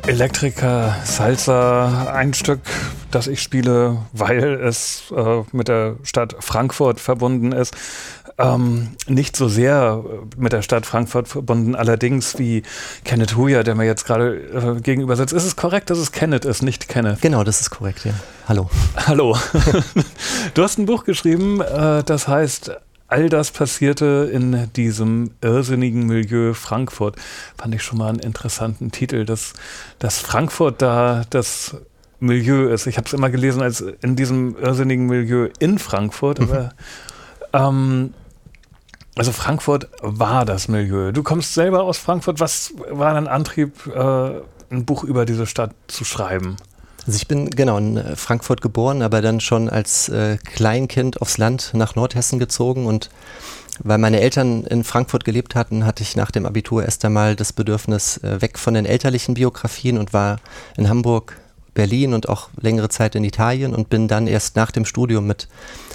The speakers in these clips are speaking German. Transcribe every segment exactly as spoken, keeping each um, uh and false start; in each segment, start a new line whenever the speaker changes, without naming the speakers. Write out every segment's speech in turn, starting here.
Electrica Salsa, ein Stück, das ich spiele, weil es äh, mit der Stadt Frankfurt verbunden ist. Ähm, nicht so sehr mit der Stadt Frankfurt verbunden, allerdings wie Kenneth Huya, der mir jetzt gerade äh, gegenüber sitzt. Ist es korrekt, dass es Kenneth ist, nicht Kenneth?
Genau, das ist korrekt, ja. Hallo.
Hallo. Du hast ein Buch geschrieben, äh, das heißt All das passierte in diesem irrsinnigen Milieu Frankfurt. Fand ich schon mal einen interessanten Titel, dass, dass Frankfurt da das Milieu ist. Ich habe es immer gelesen als in diesem irrsinnigen Milieu in Frankfurt. Mhm. Aber, ähm, also Frankfurt war das Milieu. Du kommst selber aus Frankfurt. Was war dein Antrieb, äh, ein Buch über diese Stadt zu schreiben?
Also ich bin genau in Frankfurt geboren, aber dann schon als äh, Kleinkind aufs Land nach Nordhessen gezogen, und weil meine Eltern in Frankfurt gelebt hatten, hatte ich nach dem Abitur erst einmal das Bedürfnis äh, weg von den elterlichen Biografien und war in Hamburg, Berlin und auch längere Zeit in Italien und bin dann erst nach dem Studium mit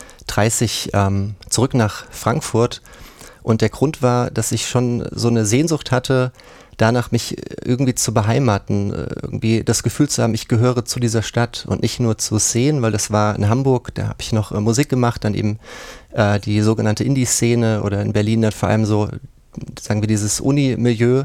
dreißig ähm, zurück nach Frankfurt, und der Grund war, dass ich schon so eine Sehnsucht hatte, danach mich irgendwie zu beheimaten, irgendwie das Gefühl zu haben, ich gehöre zu dieser Stadt und nicht nur zu Szenen, weil das war in Hamburg, da habe ich noch äh, Musik gemacht, dann eben äh, die sogenannte Indie-Szene, oder in Berlin dann vor allem so, sagen wir, dieses Uni-Milieu.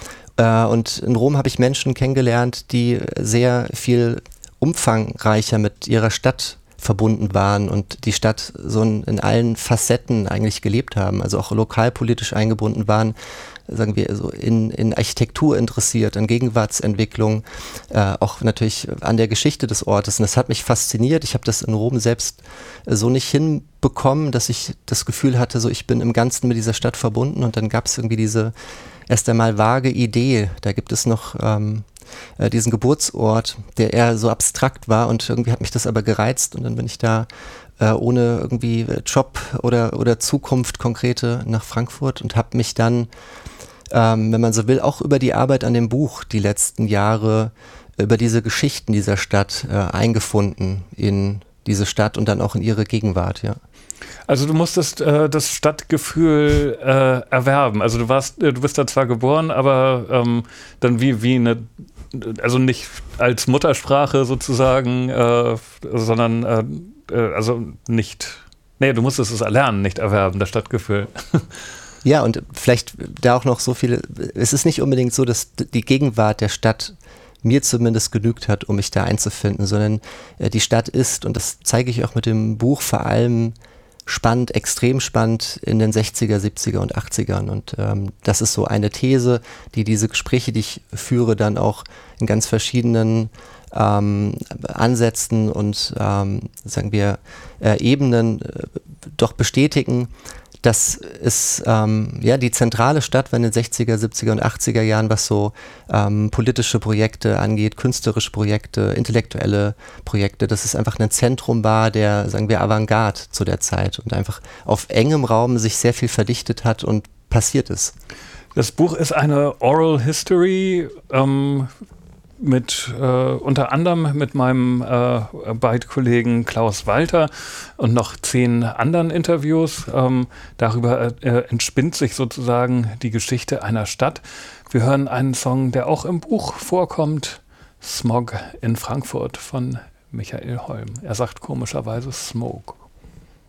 Äh, und in Rom habe ich Menschen kennengelernt, die sehr viel umfangreicher mit ihrer Stadt verbunden waren und die Stadt so in, in allen Facetten eigentlich gelebt haben, also auch lokalpolitisch eingebunden waren, sagen wir, so in, in Architektur interessiert, an Gegenwartsentwicklung, äh, auch natürlich an der Geschichte des Ortes. Und das hat mich fasziniert. Ich habe das in Rom selbst äh, so nicht hinbekommen, dass ich das Gefühl hatte, so ich bin im Ganzen mit dieser Stadt verbunden. Und dann gab es irgendwie diese erst einmal vage Idee. Da gibt es noch ähm, äh, diesen Geburtsort, der eher so abstrakt war, und irgendwie hat mich das aber gereizt, und dann bin ich da äh, ohne irgendwie Job oder, oder Zukunft konkrete nach Frankfurt und habe mich dann, Ähm, wenn man so will, auch über die Arbeit an dem Buch die letzten Jahre, über diese Geschichten dieser Stadt äh, eingefunden in diese Stadt und dann auch in ihre Gegenwart, ja.
Also du musstest äh, das Stadtgefühl äh, erwerben. Also du warst, äh, du bist da zwar geboren, aber ähm, dann wie, wie eine, also nicht als Muttersprache sozusagen, äh, sondern äh, äh, also nicht, nee, du musstest es erlernen, nicht erwerben, das Stadtgefühl.
Ja, und vielleicht da auch noch so viele, es ist nicht unbedingt so, dass die Gegenwart der Stadt mir zumindest genügt hat, um mich da einzufinden, sondern äh, die Stadt ist, und das zeige ich auch mit dem Buch, vor allem spannend, extrem spannend in den sechziger, siebziger und achtzigern, und ähm, das ist so eine These, die diese Gespräche, die ich führe, dann auch in ganz verschiedenen ähm, Ansätzen und ähm, sagen wir äh, Ebenen äh, doch bestätigen, dass es ähm, ja die zentrale Stadt war in den sechziger, siebziger und achtziger Jahren, was so ähm, politische Projekte angeht, künstlerische Projekte, intellektuelle Projekte, dass es einfach ein Zentrum war der, sagen wir, Avantgarde zu der Zeit und einfach auf engem Raum sich sehr viel verdichtet hat und passiert ist.
Das Buch ist eine Oral History, ähm mit äh, unter anderem mit meinem äh, Byte-Kollegen Klaus Walter und noch zehn anderen Interviews. Ähm, darüber äh, entspinnt sich sozusagen die Geschichte einer Stadt. Wir hören einen Song, der auch im Buch vorkommt, Smog in Frankfurt von Michael Holm. Er sagt komischerweise Smoke.